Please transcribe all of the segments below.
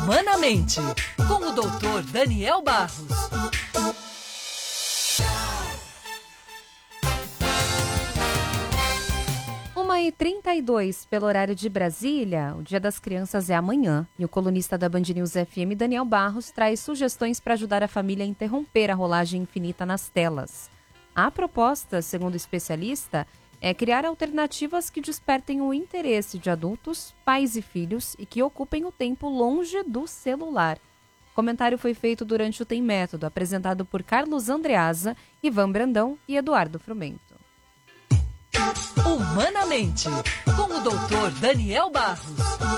Humanamente, com o Dr. Daniel Barros. 1h32 pelo horário de Brasília. O Dia das Crianças é amanhã e o colunista da Band News FM, Daniel Barros, traz sugestões para ajudar a família a interromper a rolagem infinita nas telas. A proposta, segundo o especialista, é criar alternativas que despertem o interesse de adultos, pais e filhos e que ocupem o tempo longe do celular. O comentário foi feito durante o Tem Método, apresentado por Carlos Andreasa, Ivan Brandão e Eduardo Frumento. Humanamente, com o Dr. Daniel Barros.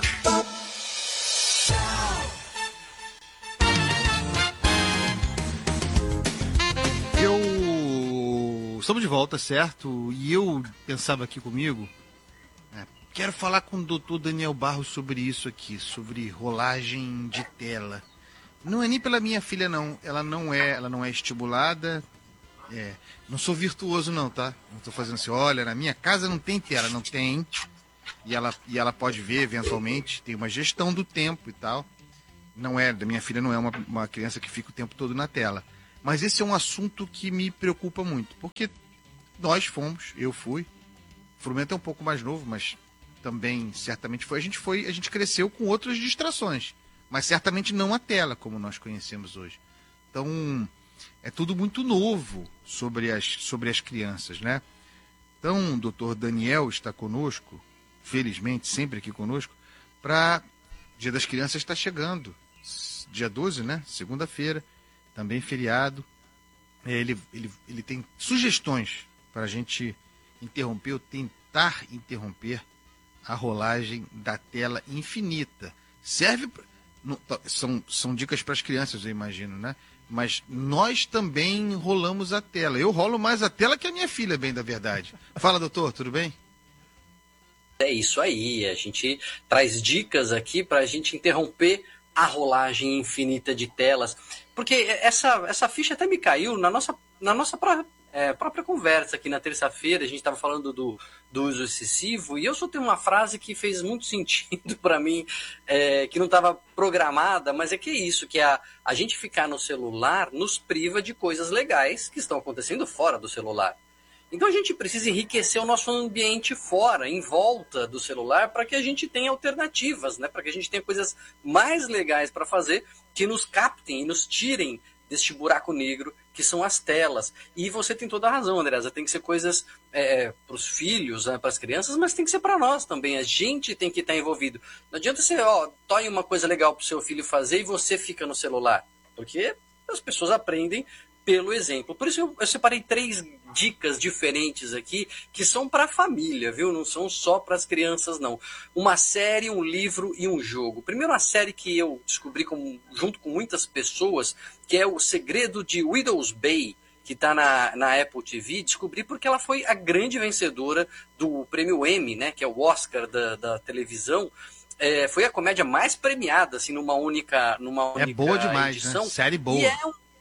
Estamos de volta, certo? E eu pensava aqui comigo, quero falar com o Dr. Daniel Barros sobre isso aqui, sobre rolagem de tela. Não é nem pela minha filha, não. Ela não é estimulada. Não sou virtuoso, não, tá? Não tô fazendo assim, olha, na minha casa não tem tela, não tem. E ela pode ver, eventualmente, tem uma gestão do tempo e tal. Da minha filha não é uma criança que fica o tempo todo na tela. Mas esse é um assunto que me preocupa muito, porque eu fui, o Frumento é um pouco mais novo, mas também certamente foi. A gente cresceu com outras distrações, mas certamente não a tela como nós conhecemos hoje. Então, é tudo muito novo sobre as crianças, né? Então, o doutor Daniel está conosco, felizmente, sempre aqui conosco, para Dia das Crianças está chegando, dia 12, né? Segunda-feira, também feriado. Ele tem sugestões para a gente interromper ou tentar interromper a rolagem da tela infinita. São dicas para as crianças, eu imagino, né? Mas nós também rolamos a tela. Eu rolo mais a tela que a minha filha, bem da verdade. Fala, doutor, tudo bem? É isso aí, a gente traz dicas aqui para a gente interromper a rolagem infinita de telas. Porque essa ficha até me caiu na nossa própria conversa aqui na terça-feira. A gente estava falando do uso excessivo e eu só tenho uma frase que fez muito sentido para mim, que não estava programada, mas é isso, que a gente ficar no celular nos priva de coisas legais que estão acontecendo fora do celular. Então a gente precisa enriquecer o nosso ambiente fora, em volta do celular, para que a gente tenha alternativas, né? Para que a gente tenha coisas mais legais para fazer que nos captem e nos tirem deste buraco negro que são as telas. E você tem toda a razão, Andresa, tem que ser coisas para os filhos, né, para as crianças, mas tem que ser para nós também. A gente tem que estar envolvido. Não adianta você, toque uma coisa legal para o seu filho fazer e você fica no celular, porque as pessoas aprendem pelo exemplo. Por isso eu separei 3 dicas diferentes aqui, que são para a família, viu? Não são só para as crianças, não. Uma série, um livro e um jogo. Primeiro, uma série que eu descobri junto com muitas pessoas, que é O Segredo de Widow's Bay, que está na Apple TV. Descobri porque ela foi a grande vencedora do prêmio Emmy, né? Que é o Oscar da televisão. Foi a comédia mais premiada, assim, numa única boa demais, edição. Né? Série boa. E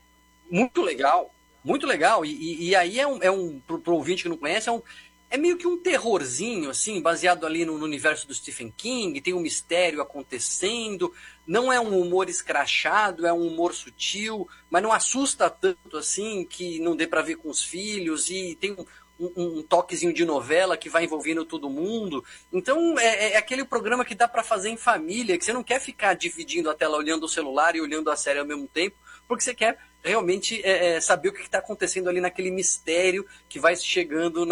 muito legal, muito legal. E aí pro ouvinte que não conhece, é meio que um terrorzinho, assim, baseado ali no universo do Stephen King. Tem um mistério acontecendo. Não é um humor escrachado, é um humor sutil, mas não assusta tanto assim que não dê para ver com os filhos. E tem um toquezinho de novela que vai envolvendo todo mundo. Então é aquele programa que dá para fazer em família, que você não quer ficar dividindo a tela, olhando o celular e olhando a série ao mesmo tempo, porque você quer realmente saber o que está acontecendo ali naquele mistério que vai chegando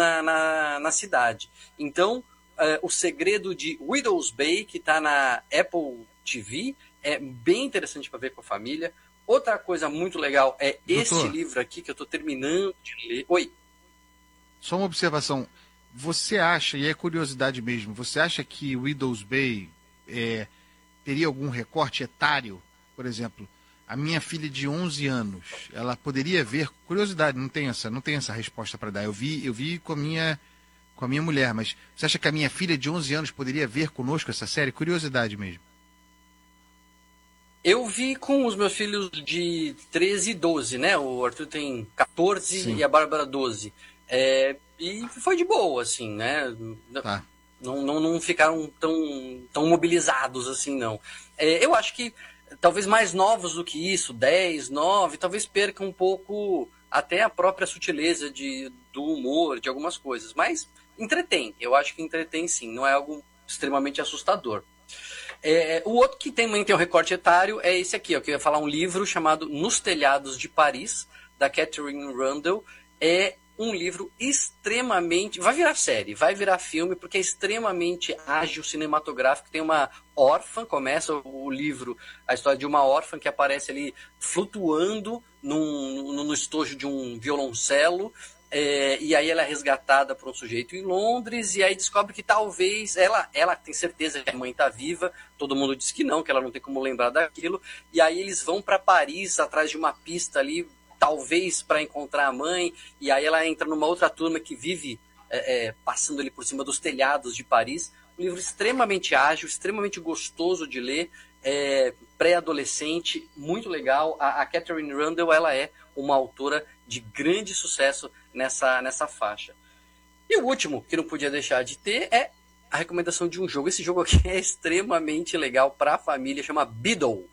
na cidade. Então, O Segredo de Widow's Bay, que está na Apple TV, é bem interessante para ver com a família. Outra coisa muito legal é esse livro aqui, que eu estou terminando de ler. Oi? Só uma observação. Você acha, e é curiosidade mesmo, você acha que Widow's Bay teria algum recorte etário? Por exemplo, a minha filha de 11 anos, ela poderia ver... Curiosidade, não tem essa resposta para dar. Eu vi com a minha mulher, mas você acha que a minha filha de 11 anos poderia ver conosco essa série? Curiosidade mesmo. Eu vi com os meus filhos de 13 e 12, né? O Arthur tem 14 Sim. E a Bárbara 12. E foi de boa, assim, né? Tá. Não ficaram tão mobilizados assim, não. Eu acho que talvez mais novos do que isso, 10, 9, talvez percam um pouco até a própria sutileza do humor, de algumas coisas. Mas entretém, eu acho que entretém sim, não é algo extremamente assustador. O outro que também tem um recorte etário é esse aqui, ó, que eu ia falar um livro chamado Nos Telhados de Paris, da Catherine Rundell. É um livro extremamente... vai virar série, vai virar filme, porque é extremamente ágil, cinematográfico. Tem uma órfã, começa o livro, a história de uma órfã que aparece ali flutuando no estojo de um violoncelo, e aí ela é resgatada por um sujeito em Londres, e aí descobre que talvez ela tem certeza que a mãe está viva, todo mundo diz que ela não tem como lembrar daquilo, e aí eles vão para Paris atrás de uma pista ali, talvez para encontrar a mãe, e aí ela entra numa outra turma que vive passando ali por cima dos telhados de Paris. Um livro extremamente ágil, extremamente gostoso de ler, pré-adolescente, muito legal. A Catherine Rundell, ela é uma autora de grande sucesso nessa faixa. E o último que não podia deixar de ter é a recomendação de um jogo. Esse jogo aqui é extremamente legal para a família, chama Beedle,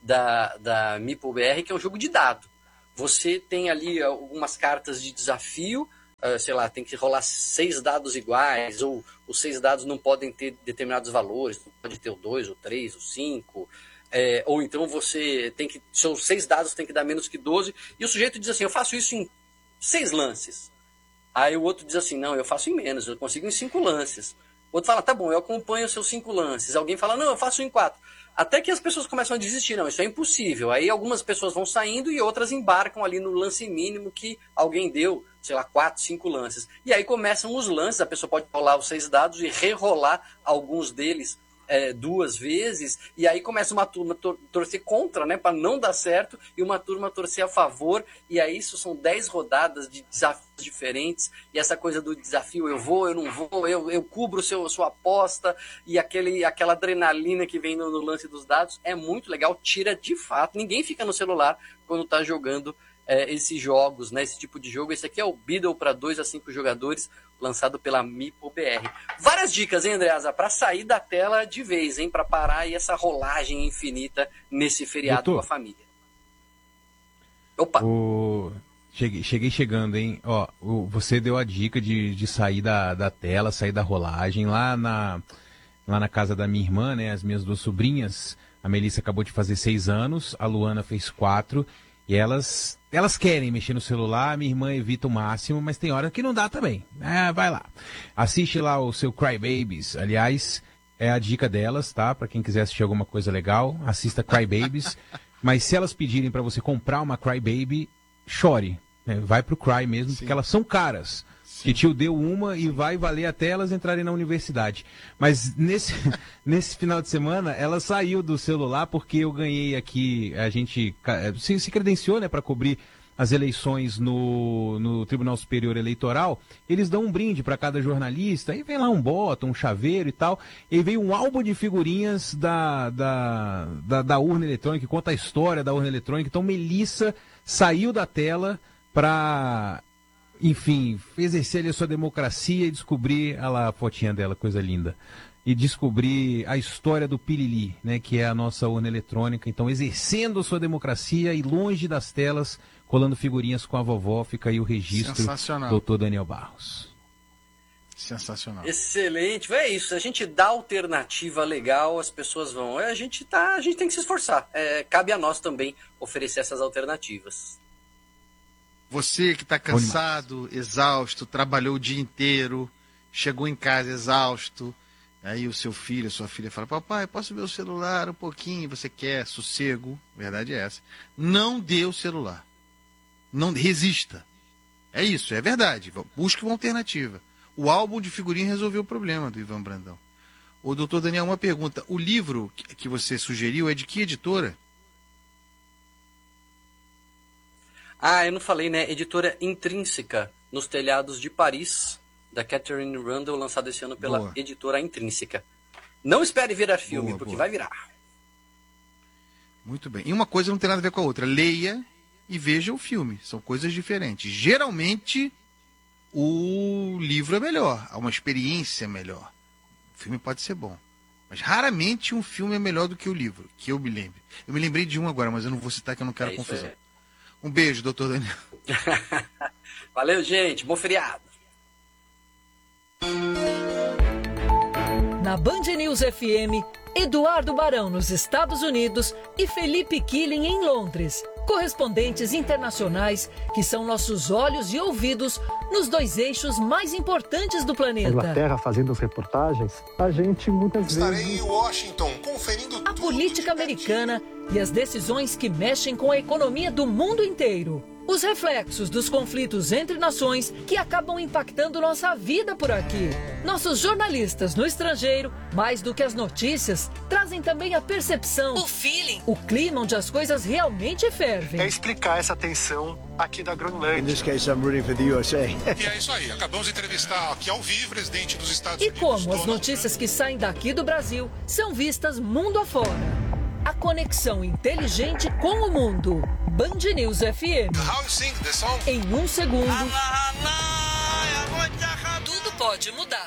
da MeepleBR, que é um jogo de dado. Você tem ali algumas cartas de desafio, sei lá, tem que rolar 6 dados iguais, ou os 6 dados não podem ter determinados valores, pode ter o 2, o 3, o 5, ou então você tem que, seus 6 dados tem que dar menos que 12, e o sujeito diz assim, eu faço isso em 6 lances. Aí o outro diz assim, não, eu faço em menos, eu consigo em 5 lances. O outro fala, tá bom, eu acompanho os seus 5 lances. Alguém fala, não, eu faço em 4. Até que as pessoas começam a desistir, não, isso é impossível. Aí algumas pessoas vão saindo e outras embarcam ali no lance mínimo que alguém deu, sei lá, 4, 5 lances. E aí começam os lances, a pessoa pode rolar os 6 dados e rerolar alguns deles 2 vezes, e aí começa uma turma torcer contra, né, para não dar certo, e uma turma torcer a favor, e aí isso são 10 rodadas de desafios diferentes, e essa coisa do desafio, eu vou, eu não vou, eu cubro sua aposta, e aquela adrenalina que vem no lance dos dados, é muito legal, tira de fato, ninguém fica no celular quando está jogando esses jogos, né, esse tipo de jogo. Esse aqui é o Beedle para 2 a 5 jogadores, lançado pela MeepleBR. Várias dicas, hein, Andreasa, para sair da tela de vez, hein, para parar aí essa rolagem infinita nesse feriado com a família. Opa! Cheguei chegando, hein? Ó, você deu a dica de sair da tela, sair da rolagem. Lá na casa da minha irmã, né, as minhas 2 sobrinhas, a Melissa acabou de fazer 6 anos, a Luana fez 4, e elas querem mexer no celular, minha irmã evita o máximo, mas tem hora que não dá também. Vai lá. Assiste lá o seu Cry Babies. Aliás, é a dica delas, tá? Pra quem quiser assistir alguma coisa legal, assista Cry Babies. Mas se elas pedirem pra você comprar uma Cry Baby, chore. Né? Vai pro Cry mesmo, Sim. Porque elas são caras. Que tio deu uma e vai valer até elas entrarem na universidade. Mas nesse final de semana, ela saiu do celular porque eu ganhei aqui, a gente se credenciou, né, para cobrir as eleições no Tribunal Superior Eleitoral. Eles dão um brinde para cada jornalista, aí vem lá um bota, um chaveiro e tal, e veio um álbum de figurinhas da urna eletrônica, que conta a história da urna eletrônica. Então Melissa saiu da tela para... enfim, exercer ali a sua democracia e descobrir, olha lá a fotinha dela, coisa linda, e descobrir a história do Pirili, né, que é a nossa urna eletrônica. Então, exercendo a sua democracia e longe das telas, colando figurinhas com a vovó, fica aí o registro, doutor Daniel Barros. Sensacional. Excelente, é isso, a gente dá alternativa legal, as pessoas vão, a gente tem que se esforçar, cabe a nós também oferecer essas alternativas. Você que está cansado, exausto, trabalhou o dia inteiro, chegou em casa exausto, aí o seu filho, a sua filha fala, papai, posso ver o celular um pouquinho? Você quer sossego? Verdade é essa. Não dê o celular. Não resista. É isso, é verdade. Busque uma alternativa. O álbum de figurinha resolveu o problema do Ivan Brandão. Ô, doutor Daniel, uma pergunta. O livro que você sugeriu é de que editora? Eu não falei, né? Editora Intrínseca, Nos Telhados de Paris, da Catherine Rundell, lançado esse ano pela Editora Intrínseca. Não espere virar filme, porque vai virar. Muito bem. E uma coisa não tem nada a ver com a outra. Leia e veja o filme. São coisas diferentes. Geralmente, o livro é melhor. Há uma experiência melhor. O filme pode ser bom. Mas raramente um filme é melhor do que o livro, que eu me lembre. Eu me lembrei de um agora, mas eu não vou citar que eu não quero confusão. Um beijo, doutor Daniel. Valeu, gente. Bom feriado. Na Band News FM, Eduardo Barão nos Estados Unidos e Felipe Killing em Londres. Correspondentes internacionais que são nossos olhos e ouvidos nos 2 eixos mais importantes do planeta. Inglaterra fazendo as reportagens, a gente muitas Estarei vezes... em Washington conferindo A política americana e as decisões que mexem com a economia do mundo inteiro. Os reflexos dos conflitos entre nações que acabam impactando nossa vida por aqui. Nossos jornalistas no estrangeiro, mais do que as notícias, trazem também a percepção, o feeling, o clima onde as coisas realmente fervem. É explicar essa tensão aqui da Groenlândia. In this case, I'm rooting for the USA. E é isso aí, acabamos de entrevistar aqui ao vivo o presidente dos Estados E Unidos. como as notícias que saem daqui do Brasil são vistas mundo afora. A conexão inteligente com o mundo. Band News FM. How you sing the song? Em 1 segundo, tudo pode mudar.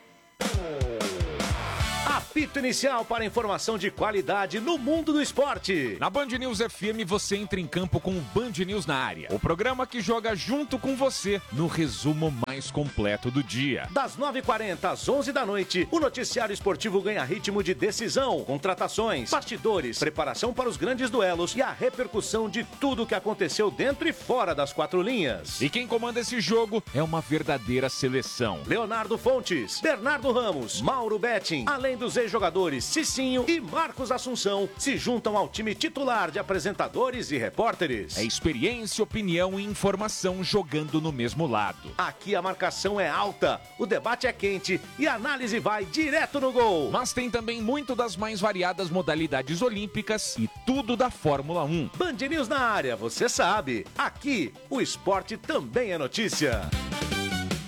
Apito inicial para informação de qualidade no mundo do esporte. Na Band News FM você entra em campo com o Band News na área. O programa que joga junto com você no resumo mais completo do dia. Das 9h40 às 11 da noite, o noticiário esportivo ganha ritmo de decisão, contratações, bastidores, preparação para os grandes duelos e a repercussão de tudo o que aconteceu dentro e fora das 4 linhas. E quem comanda esse jogo é uma verdadeira seleção. Leonardo Fontes, Bernardo Ramos, Mauro Betting, além dos ex-jogadores Cicinho e Marcos Assunção, se juntam ao time titular de apresentadores e repórteres. É experiência, opinião e informação jogando no mesmo lado. Aqui a marcação é alta, o debate é quente e a análise vai direto no gol. Mas tem também muito das mais variadas modalidades olímpicas e tudo da Fórmula 1. Band News na área, você sabe. Aqui, o esporte também é notícia.